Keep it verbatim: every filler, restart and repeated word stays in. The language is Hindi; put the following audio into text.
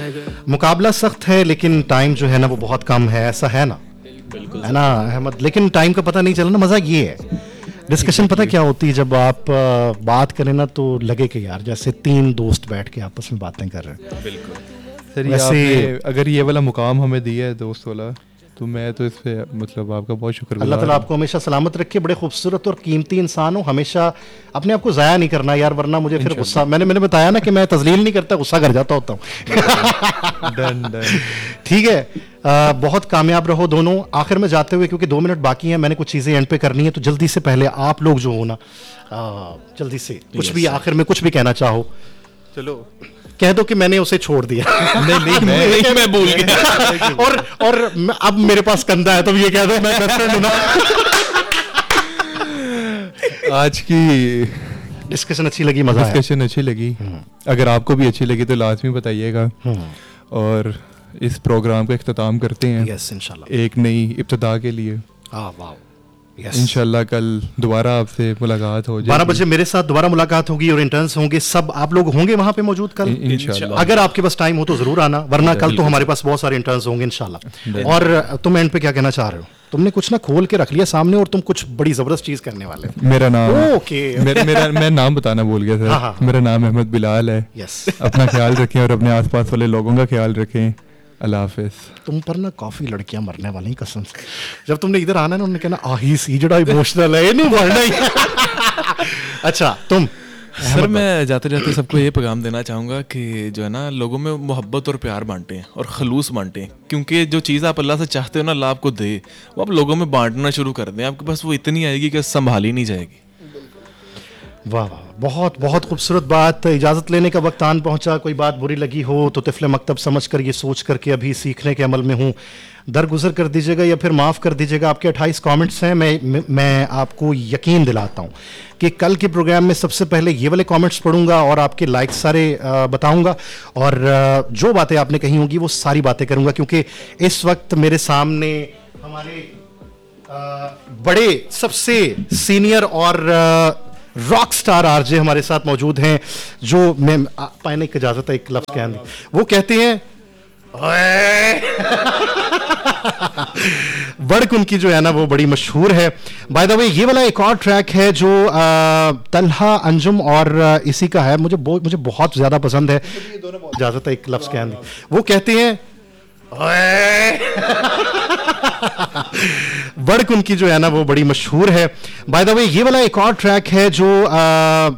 मुकाबला सख्त है लेकिन टाइम जो है ना वो बहुत कम है, ऐसा है ना, बिल्कुल है ना अहमद? लेकिन टाइम का पता नहीं चला ना, मजा ये है डिस्कशन पता क्या होती है जब आप आ, बात करें ना तो लगे कि यार जैसे तीन दोस्त बैठ के आपस में बातें कर रहे हैं। बिल्कुल सर, ये वैसे- आपने अगर ये वाला मुकाम हमें दिया है दोस्त वाला, तो मैं तो इस पे मतलब आपका बहुत शुक्र अल्लाह ताला आपको हमेशा सलामत रखे, बड़े खूबसूरत और कीमती इंसान हो, हमेशा अपने आप को ज़ाया नहीं करना यार, वरना मुझे फिर गुस्सा, मैंने मैंने बताया ना कि मैं तजलील नहीं करता, गुस्सा कर जाता होता हूँ। डन डन ठीक है, आ, बहुत कामयाब रहो दोनों। आखिर में जाते हुए क्योंकि दो मिनट बाकी हैं, मैंने कुछ चीज़ें एंड पे करनी है, तो जल्दी से पहले आप लोग जो हो ना आ, जल्दी से कुछ भी आखिर में कुछ भी कहना चाहो, चलो कह दो कि मैंने उसे छोड़ दिया। नहीं नहीं मैं नहीं, मैं भूल गया। और और मैं- अब मेरे पास कंधा है, तो ये कह दो मैं बेस्ट फ्रेंड हूं ना। आज की डिस्कशन अच्छी लगी, मजा आया। डिस्कशन अच्छी लगी, अगर आपको भी अच्छी लगी तो लाजमी बताइएगा, और इस प्रोग्राम का इख्तिताम करते हैं यस इंशाल्लाह। एक नई इब्तिदा के लिए। हाँ वाह, यस। इंशाल्लाह कल दोबारा आपसे मुलाकात हो जाएगी। बारह बजे मेरे साथ दोबारा मुलाकात होगी और इंटर्न्स होंगे, सब आप लोग होंगे वहां पे मौजूद कल। इन- इंशाल्लाह। अगर आपके पास टाइम हो तो जरूर आना, वरना कल तो हमारे पास बहुत सारे इंटर्न्स होंगे इंशाल्लाह। और तुम एंड पे क्या कहना चाह रहे हो? तुमने कुछ ना खोल के रख लिया सामने और तुम कुछ बड़ी जबरदस्त चीज करने वाले हो। मेरा नाम ओके। मेरा मेरा मैं नाम बताना भूल गया हाँ, हाँ, सर। हाँ। मेरा नाम अहमद बिलाल है। यस। अपना ख्याल रखें और अपने आसपास वाले लोगों का ख्याल रखें। अल्लाह हाफिज। तुम पर ना काफी लड़कियां मरने वाली हैं कसम से। जब तुमने इधर आना ना, उन्होंने कहना आही सी जड़ा इमोशनल है, इन्हें मरना ही। अच्छा तुम सर, मैं जाते जाते सबको ये पैगाम देना चाहूँगा कि जो है ना, लोगों में मोहब्बत और प्यार बांटें और खलूस बांटें, क्योंकि जो चीज़ आप अल्लाह से चाहते हो ना अल्लाह आपको दे, वो आप लोगों में बांटना शुरू कर दें, आपके पास वो इतनी आएगी कि संभाली नहीं जाएगी। वाह वाह, बहुत बहुत खूबसूरत बात। इजाज़त लेने का वक्त आन पहुंचा। कोई बात बुरी लगी हो तो तिफले मकतब समझ कर, ये सोच कर के अभी सीखने के अमल में हूँ, दरगुजर कर दीजिएगा या फिर माफ़ कर दीजिएगा। आपके अट्ठाईस कमेंट्स हैं, मैं मैं- मैं आपको यकीन दिलाता हूँ कि कल के प्रोग्राम में सबसे पहले ये वाले कमेंट्स पढ़ूंगा और आपके लाइक्स सारे आ, बताऊंगा, और आ, जो बातें आपने कही होंगी वो सारी बातें करूंगा, क्योंकि इस वक्त मेरे सामने हमारे आ, बड़े सबसे सीनियर और आ, रॉक स्टार आरजे हमारे साथ मौजूद हैं, जो मैं पाने की इजाजत है एक लफ्ज कहने दी। वो कहते हैं वर्क उनकी जो है ना वो बड़ी मशहूर है। बाय द वे ये वाला एक और ट्रैक है जो आ, तलहा अंजुम और आ, इसी का है, मुझे बहुत मुझे बहुत ज्यादा पसंद है। इजाजत है एक लफ्ज कहने दी। वो कहते हैं वर्क उनकी जो है ना वो बड़ी मशहूर है। बाय द वे ये वाला एक और ट्रैक है जो आ,